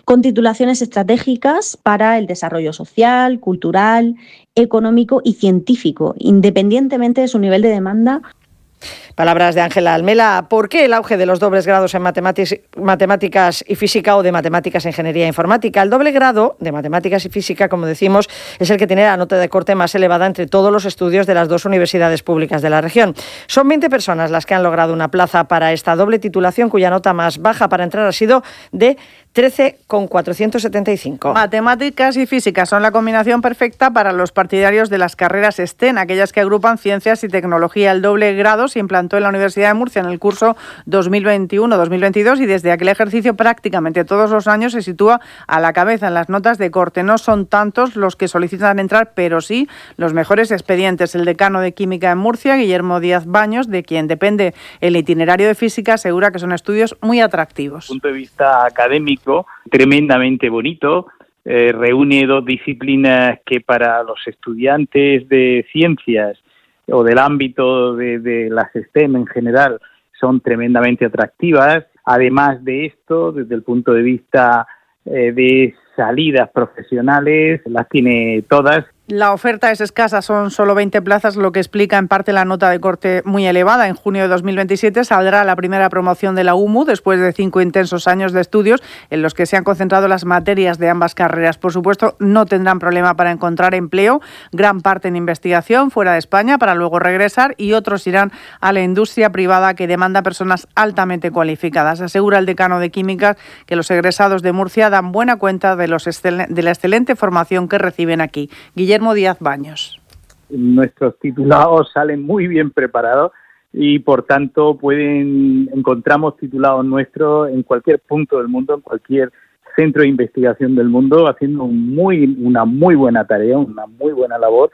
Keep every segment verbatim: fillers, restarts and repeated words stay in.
con titulaciones estratégicas para el desarrollo social, cultural, económico y científico, independientemente de su nivel de demanda. Palabras de Ángela Almela. ¿Por qué el auge de los dobles grados en matemáticas y física o de matemáticas e ingeniería informática? El doble grado de matemáticas y física, como decimos, es el que tiene la nota de corte más elevada entre todos los estudios de las dos universidades públicas de la región. Son veinte personas las que han logrado una plaza para esta doble titulación, cuya nota más baja para entrar ha sido de trece coma cuatrocientos setenta y cinco. Matemáticas y física son la combinación perfecta para los partidarios de las carreras STEM, aquellas que agrupan ciencias y tecnología. El doble grado se implantó en la Universidad de Murcia en el curso dos mil veintiuno dos mil veintidós y desde aquel ejercicio prácticamente todos los años se sitúa a la cabeza en las notas de corte. No son tantos los que solicitan entrar, pero sí los mejores expedientes. El decano de Química en Murcia, Guillermo Díaz Baños, de quien depende el itinerario de física, asegura que son estudios muy atractivos. Desde el punto de vista académico, tremendamente bonito, eh, reúne dos disciplinas que para los estudiantes de ciencias o del ámbito de, de las STEM en general son tremendamente atractivas. Además de esto, desde el punto de vista eh, de salidas profesionales, las tiene todas. La oferta es escasa, son solo veinte plazas, lo que explica en parte la nota de corte muy elevada. En junio de dos mil veintisiete saldrá la primera promoción de la U M U después de cinco intensos años de estudios en los que se han concentrado las materias de ambas carreras. Por supuesto, no tendrán problema para encontrar empleo, gran parte en investigación fuera de España para luego regresar y otros irán a la industria privada que demanda personas altamente cualificadas. Asegura el decano de Químicas que los egresados de Murcia dan buena cuenta de, los excel- de la excelente formación que reciben aquí. Guillermo Guillermo Díaz Baños. Nuestros titulados salen muy bien preparados y por tanto pueden encontramos titulados nuestros en cualquier punto del mundo, en cualquier centro de investigación del mundo, haciendo un muy, una muy buena tarea, una muy buena labor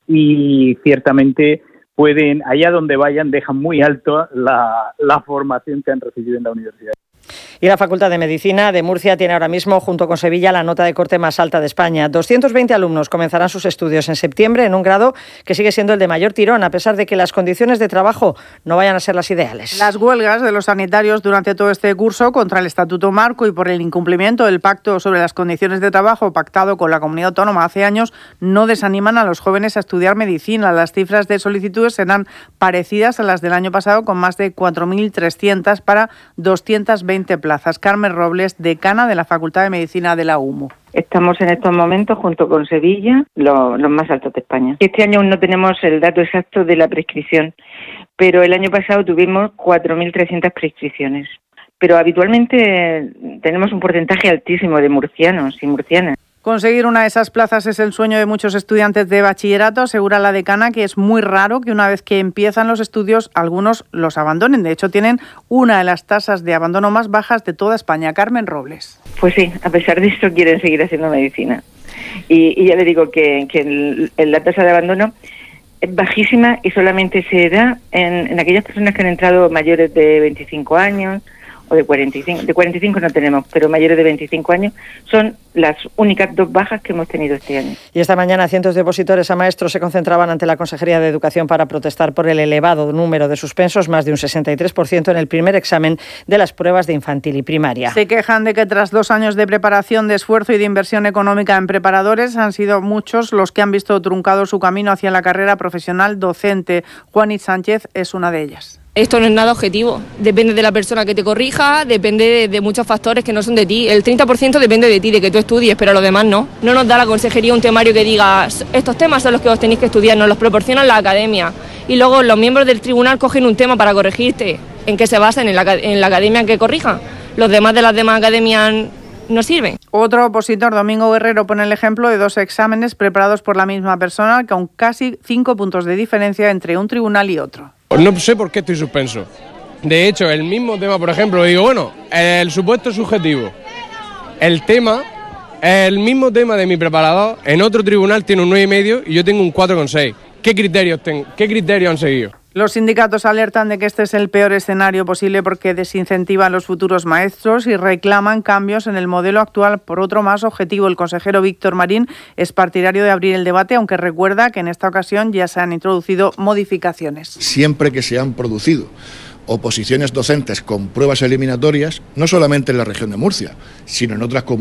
y ciertamente pueden, allá donde vayan, dejan muy alto la, la formación que han recibido en la universidad. Y la Facultad de Medicina de Murcia tiene ahora mismo, junto con Sevilla, la nota de corte más alta de España. doscientos veinte alumnos comenzarán sus estudios en septiembre en un grado que sigue siendo el de mayor tirón, a pesar de que las condiciones de trabajo no vayan a ser las ideales. Las huelgas de los sanitarios durante todo este curso contra el Estatuto Marco y por el incumplimiento del pacto sobre las condiciones de trabajo pactado con la comunidad autónoma hace años no desaniman a los jóvenes a estudiar medicina. Las cifras de solicitudes serán parecidas a las del año pasado, con más de cuatro mil trescientas para doscientas veinte plazas. Carmen Robles, decana de la Facultad de Medicina de la U M U. Estamos en estos momentos, junto con Sevilla, los, los más altos de España. Este año aún no tenemos el dato exacto de la prescripción, pero el año pasado tuvimos cuatro mil trescientas prescripciones. Pero habitualmente tenemos un porcentaje altísimo de murcianos y murcianas. Conseguir una de esas plazas es el sueño de muchos estudiantes de bachillerato, asegura la decana, que es muy raro que una vez que empiezan los estudios algunos los abandonen. De hecho, tienen una de las tasas de abandono más bajas de toda España. Carmen Robles. Pues sí, a pesar de eso quieren seguir haciendo medicina. Y, y ya le digo que, que el, el, la tasa de abandono es bajísima y solamente se da en, en aquellas personas que han entrado mayores de veinticinco años, o de cuarenta y cinco, de cuarenta y cinco no tenemos, pero mayores de veinticinco años, son las únicas dos bajas que hemos tenido este año. Y esta mañana cientos de opositores a maestros se concentraban ante la Consejería de Educación para protestar por el elevado número de suspensos, más de un sesenta y tres por ciento en el primer examen de las pruebas de infantil y primaria. Se quejan de que tras dos años de preparación, de esfuerzo y de inversión económica en preparadores, han sido muchos los que han visto truncado su camino hacia la carrera profesional docente. Juanit Sánchez es una de ellas. Esto no es nada objetivo, depende de la persona que te corrija, depende de, de muchos factores que no son de ti. El treinta por ciento depende de ti, de que tú estudies, pero lo demás no. No nos da la consejería un temario que diga estos temas son los que os tenéis que estudiar, nos los proporciona la academia. Y luego los miembros del tribunal cogen un tema para corregirte. ¿En qué se basan? En la, en la academia en que corrijan. Los demás de las demás academias no sirven. Otro opositor, Domingo Guerrero, pone el ejemplo de dos exámenes preparados por la misma persona, con casi cinco puntos de diferencia entre un tribunal y otro. No sé por qué estoy suspenso. De hecho, el mismo tema, por ejemplo, digo, bueno, el supuesto subjetivo, el tema, el mismo tema de mi preparador, en otro tribunal tiene un nueve y medio y yo tengo un cuatro coma seis. ¿Qué criterios tengo? ¿Qué criterios han seguido? Los sindicatos alertan de que este es el peor escenario posible porque desincentivan a los futuros maestros y reclaman cambios en el modelo actual. Por otro más objetivo, el consejero Víctor Marín es partidario de abrir el debate, aunque recuerda que en esta ocasión ya se han introducido modificaciones. Siempre que se han producido oposiciones docentes con pruebas eliminatorias, no solamente en la región de Murcia, sino en otras comunidades,